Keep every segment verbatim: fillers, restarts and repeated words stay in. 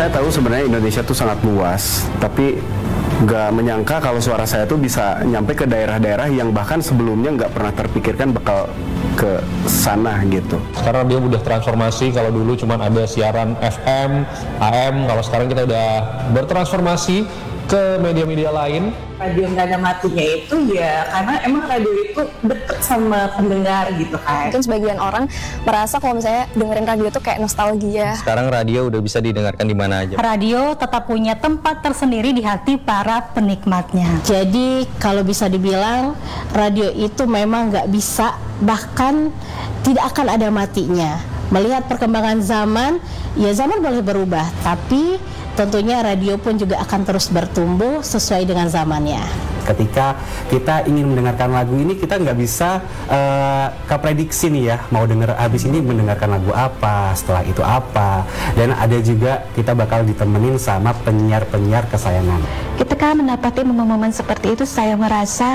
Saya tahu sebenarnya Indonesia tuh sangat luas, tapi nggak menyangka kalau suara saya tuh bisa nyampe ke daerah-daerah yang bahkan sebelumnya nggak pernah terpikirkan bakal ke sana gitu. Sekarang dia udah transformasi, kalau dulu cuma ada siaran F M, A M, kalau sekarang kita udah bertransformasi ke media-media lain. Radio nggak ada matinya itu ya karena emang radio itu deket sama pendengar gitu kan. Mungkin sebagian orang merasa kalau misalnya dengerin radio itu kayak nostalgia. Sekarang radio udah bisa didengarkan di mana aja. Radio tetap punya tempat tersendiri di hati para penikmatnya. Jadi kalau bisa dibilang radio itu memang nggak bisa, bahkan tidak akan ada matinya. Melihat perkembangan zaman, ya zaman boleh berubah, tapi tentunya radio pun juga akan terus bertumbuh sesuai dengan zamannya. Ketika kita ingin mendengarkan lagu ini, kita nggak bisa uh, keprediksi nih ya, mau denger habis ini mendengarkan lagu apa, setelah itu apa. Dan ada juga kita bakal ditemenin sama penyiar-penyiar kesayangan. Ketika mendapati momen-momen seperti itu, saya merasa,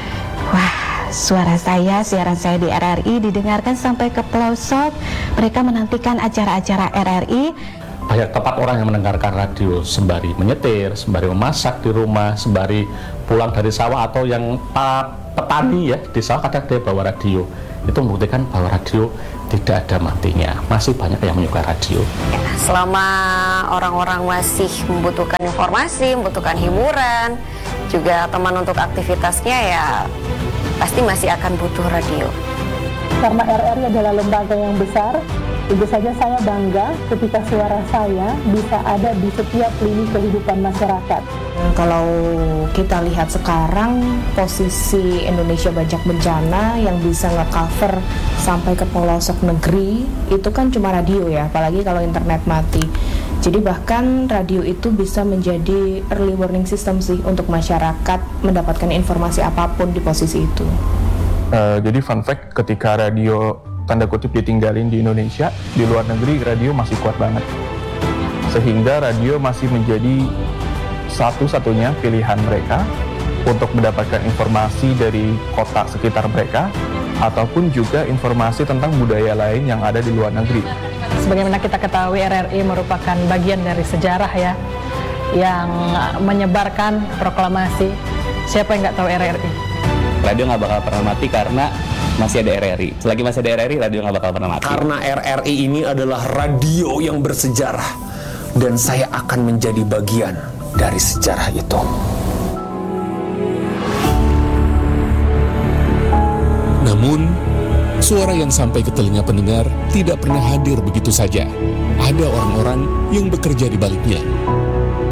wah, suara saya, siaran saya di R R I didengarkan sampai ke pelosok. Mereka menantikan acara-acara R R I. Banyak tempat orang yang mendengarkan radio sembari menyetir, sembari memasak di rumah, sembari pulang dari sawah, atau yang para petani ya di sawah kadang dia bawa radio. Itu membuktikan bahwa radio tidak ada matinya. Masih banyak yang menyukai radio. Ya, selama orang-orang masih membutuhkan informasi, membutuhkan hiburan, juga teman untuk aktivitasnya, ya pasti masih akan butuh radio. Karena R R I adalah lembaga yang besar, tentu saja saya bangga ketika suara saya bisa ada di setiap lini kehidupan masyarakat. Kalau kita lihat sekarang posisi Indonesia Bajak Bencana yang bisa nge-cover sampai ke pelosok negeri itu kan cuma radio ya, apalagi kalau internet mati. Jadi bahkan radio itu bisa menjadi early warning system sih untuk masyarakat mendapatkan informasi apapun di posisi itu. Uh, jadi fun fact, ketika radio tanda kutip ditinggalin di Indonesia, di luar negeri radio masih kuat banget. Sehingga radio masih menjadi satu-satunya pilihan mereka untuk mendapatkan informasi dari kota sekitar mereka, ataupun juga informasi tentang budaya lain yang ada di luar negeri. Sebagaimana kita ketahui, R R I merupakan bagian dari sejarah ya, yang menyebarkan proklamasi. Siapa yang nggak tahu R R I? Radio nggak bakal pernah mati karena masih ada R R I. Selagi masih ada R R I, radio nggak bakal pernah mati. Karena R R I ini adalah radio yang bersejarah, dan saya akan menjadi bagian dari sejarah itu. Namun, suara yang sampai ke telinga pendengar tidak pernah hadir begitu saja. Ada orang-orang yang bekerja di baliknya.